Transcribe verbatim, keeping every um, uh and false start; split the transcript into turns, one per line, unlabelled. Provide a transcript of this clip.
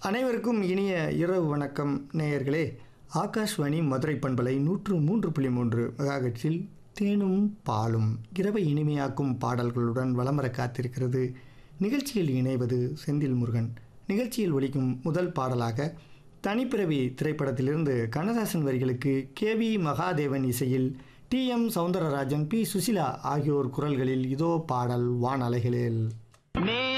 அனைவருக்கும் இனிய இரவு வணக்கம் நேயர்களே. ஆகாஷ்வாணி மதுரை பண்பலை நூற்று மூன்று புள்ளி மூன்று மெகாஹெர்ட்ஸில் தேனும் பாலும் இரவை இனிமையாக்கும் பாடல்களுடன் வலம் வர காத்திருக்கிறது. நிகழ்ச்சியில் இணைவது செந்தில் முருகன். நிகழ்ச்சியில் ஒலிக்கும் முதல் பாடலாக தனிப்பிறவி திரைப்படத்திலிருந்து கண்ணதாசன் வரிகளுக்கு கே வி மகாதேவன் இசையில் D M Soundararajan, B Susheela ஆகியோர் குரல்களில் இதோ பாடல் வான் அலைகளில்.